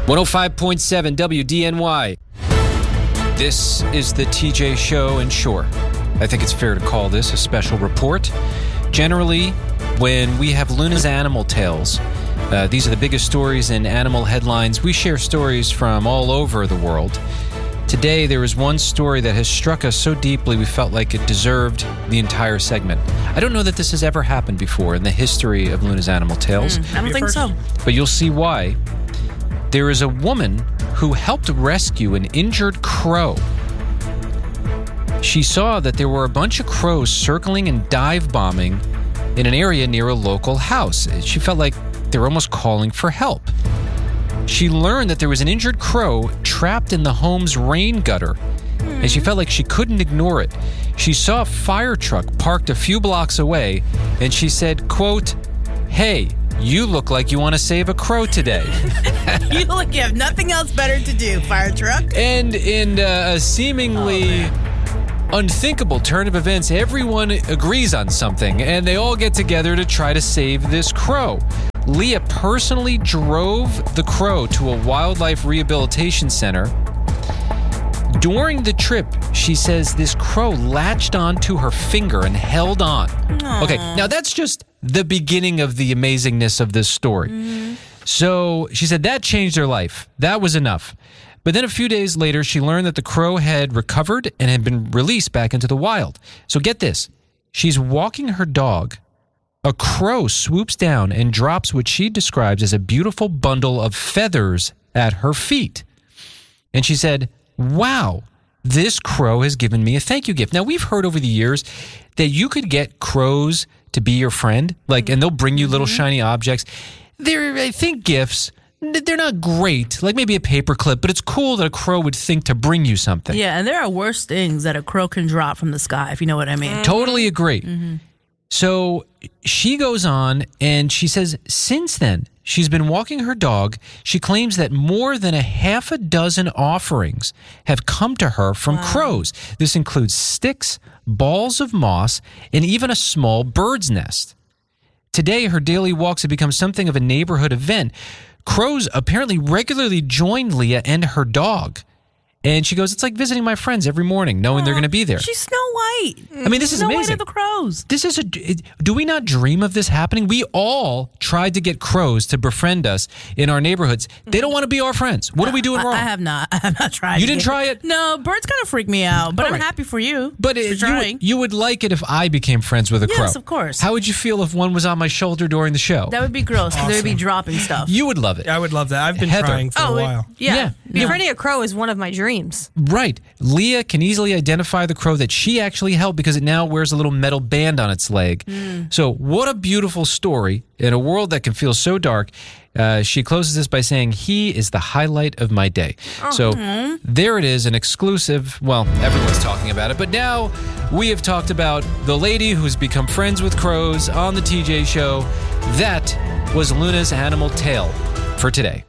105.7 WDNY. This is the TJ Show, and sure, I think it's fair to call this a special report. Generally, when we have Luna's Animal Tales, these are the biggest stories in animal headlines. We share stories from all over the world. Today, there is one story that has struck us so deeply we felt like it deserved the entire segment. I don't know that this has ever happened before in the history of Luna's Animal Tales. I don't think so. But you'll see why. There is a woman who helped rescue an injured crow. She saw that there were a bunch of crows circling and dive bombing in an area near a local house. She felt like they were almost calling for help. She learned that there was an injured crow trapped in the home's rain gutter, and she felt like she couldn't ignore it. She saw a fire truck parked a few blocks away, and she said, quote, "Hey, you look like you want to save a crow today." You look like you have nothing else better to do, fire truck. And in a seemingly unthinkable turn of events, everyone agrees on something, and they all get together to try to save this crow. Leah personally drove the crow to a wildlife rehabilitation center. During the trip, she says this crow latched onto her finger and held on. Aww. Okay, now that's just the beginning of the amazingness of this story. Mm-hmm. So she said that changed her life. That was enough. But then a few days later, she learned that the crow had recovered and had been released back into the wild. So get this. She's walking her dog. A crow swoops down and drops what she describes as a beautiful bundle of feathers at her feet. And she said, "Wow, this crow has given me a thank you gift." Now, we've heard over the years that you could get crows to be your friend, and they'll bring you little shiny objects. They're, I think, gifts. They're not great, like maybe a paperclip, but it's cool that a crow would think to bring you something. Yeah, and there are worse things that a crow can drop from the sky, if you know what I mean. Totally agree. Mm-hmm. So she goes on and she says, since then, she's been walking her dog. She claims that more than a half a dozen offerings have come to her from crows. This includes sticks, balls of moss, and even a small bird's nest. Today, her daily walks have become something of a neighborhood event. Crows apparently regularly join Leah and her dog. And she goes, it's like visiting my friends every morning, knowing they're going to be there. She's Snow White. I mean, this is amazing. Snow White of the crows. Do we not dream of this happening? We all tried to get crows to befriend us in our neighborhoods. They don't want to be our friends. What are we doing wrong? I have not tried. You didn't try it? No, birds kind of freak me out, but I'm happy for you. But you would like it if I became friends with a crow. Yes, of course. How would you feel if one was on my shoulder during the show? That would be gross, because they would be dropping stuff. You would love it. I would love that. I've been trying for a while. Yeah. Befriending a crow is one of my dreams. Right. Leah can easily identify the crow that she actually helped because it now wears a little metal band on its leg. So what a beautiful story in a world that can feel so dark. She closes this by saying, he is the highlight of my day. So there it is, an exclusive. Well, everyone's talking about it, but now we have talked about the lady who's become friends with crows on the TJ Show. That was Luna's Animal Tale for today.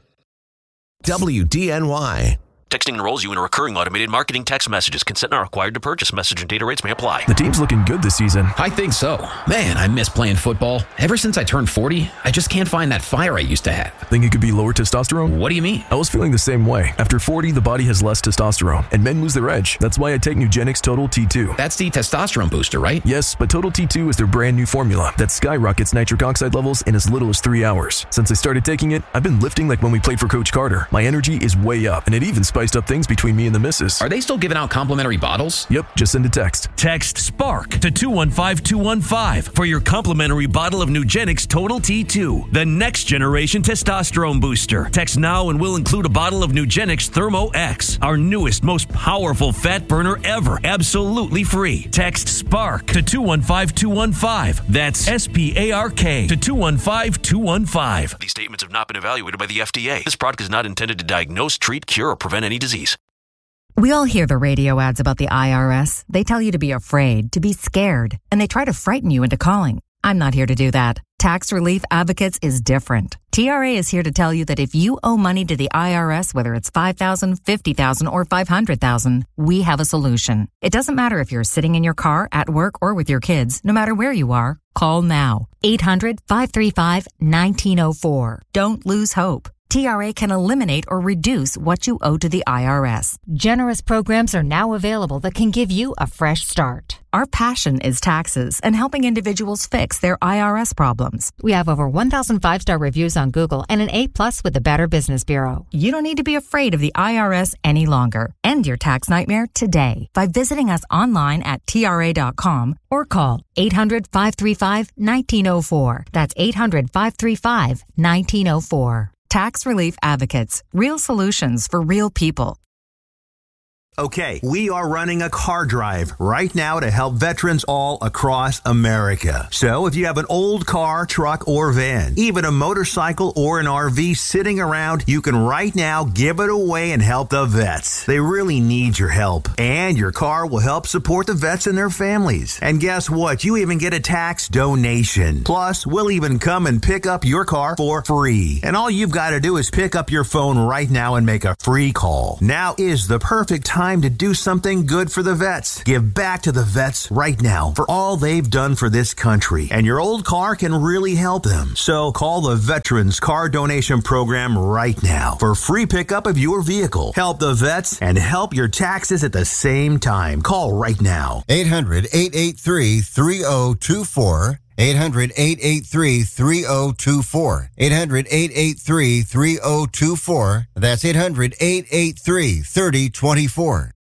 WDNY. Texting enrolls you in a recurring automated marketing text messages. Consent not required to purchase. Message and data rates may apply. The team's looking good this season. I think so. Man, I miss playing football. Ever since I turned 40, I just can't find that fire I used to have. Think it could be lower testosterone? What do you mean? I was feeling the same way. After 40, the body has less testosterone, and men lose their edge. That's why I take Nugenix Total T2. That's the testosterone booster, right? Yes, but Total T2 is their brand new formula that skyrockets nitric oxide levels in as little as 3 hours. Since I started taking it, I've been lifting like when we played for Coach Carter. My energy is way up, and it even spiced up things between me and the missus. Are they still giving out complimentary bottles? Yep, just send a text. Text SPARK to 215-215 for your complimentary bottle of Nugenix Total T2, the next generation testosterone booster. Text now and we'll include a bottle of Nugenix Thermo X, our newest, most powerful fat burner ever, absolutely free. Text SPARK to 215-215. That's SPARK to 215-215. These statements have not been evaluated by the FDA. This product is not intended to diagnose, treat, cure, or prevent any disease. We all hear the radio ads about the IRS. They tell you to be afraid, to be scared, and they try to frighten you into calling. I'm not here to do that. Tax Relief Advocates is different. TRA is here to tell you that if you owe money to the IRS, whether it's $5,000, $50,000, or $500,000, we have a solution. It doesn't matter if you're sitting in your car, at work, or with your kids. No matter where you are, call now. 800-535-1904. Don't lose hope. TRA can eliminate or reduce what you owe to the IRS. Generous programs are now available that can give you a fresh start. Our passion is taxes and helping individuals fix their IRS problems. We have over 1,000 5-star reviews on Google and an A+ with the Better Business Bureau. You don't need to be afraid of the IRS any longer. End your tax nightmare today by visiting us online at TRA.com or call 800-535-1904. That's 800-535-1904. Tax Relief Advocates. Real solutions for real people. Okay, we are running a car drive right now to help veterans all across America. So if you have an old car, truck, or van, even a motorcycle or an RV sitting around, you can right now give it away and help the vets. They really need your help. And your car will help support the vets and their families. And guess what? You even get a tax donation. Plus, we'll even come and pick up your car for free. And all you've got to do is pick up your phone right now and make a free call. Now is the perfect time to do something good for the vets. Give back to the vets right now for all they've done for this country. And your old car can really help them. So call the Veterans Car Donation Program right now for free pickup of your vehicle. Help the vets and help your taxes at the same time. Call right now. 800-883-3024. 800-883-3024. 800-883-3024. That's 800-883-3024.